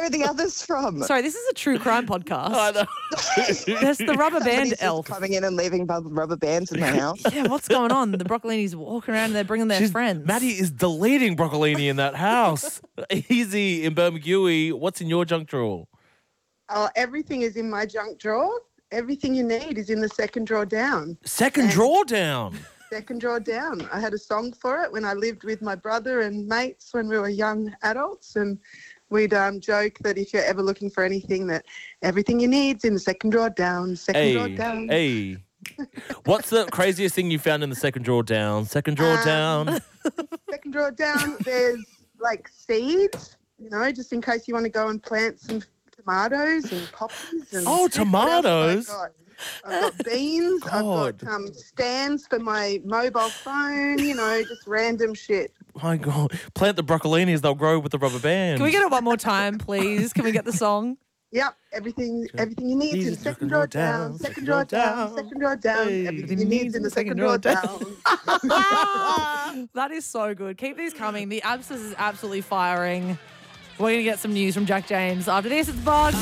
Where are the others from? Sorry, this is a true crime podcast. I know. There's the rubber band Somebody's just elf. coming in and leaving rubber bands in my house. Yeah, what's going on? The Broccolinis walking around and they're bringing their friends. Maddie is deleting broccolini in that house. Easy in Bermagui. What's in your junk drawer? Oh, everything is in my junk drawer. Everything you need is in the second drawer down. Second drawer down. Second drawer down. I had a song for it when I lived with my brother and mates when we were young adults, and we'd joke that if you're ever looking for anything, that everything you need's in the second drawer down. Second drawer down. Hey. What's the craziest thing you found in the second drawer down? Second drawer down. Second drawer down. There's like seeds, just in case you want to go and plant some tomatoes and poppies. And Oh, tomatoes. I've got beans. God. I've got stands for my mobile phone. Just random shit. My God. Plant the broccolinis, they'll grow with the rubber band. Can we get it one more time, please? Can we get the song? Yep, everything you need is in the second drawer down. Second drawer down. Second drawer down. Hey. Everything you need is in the second drawer down. That is so good. Keep these coming. The abscess is absolutely firing. We're going to get some news from Jack James. After this, it's Bog.